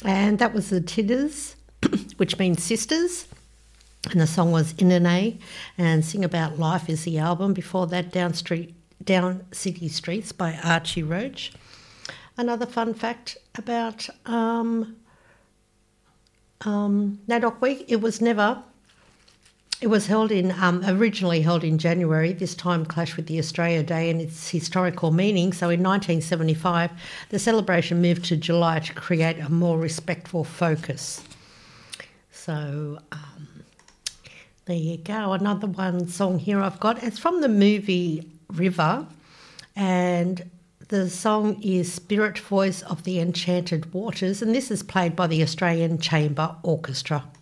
And that was the Tidders, which means sisters. And the song was Inane, and Sing About Life is the album. Before that, Down City Streets by Archie Roach. Another fun fact about NAIDOC Week, it was originally held in January. This time clashed with the Australia Day and its historical meaning. So in 1975, the celebration moved to July to create a more respectful focus. So there you go. Another one song here I've got. It's from the movie River, and the song is Spirit Voice of the Enchanted Waters, and this is played by the Australian Chamber Orchestra.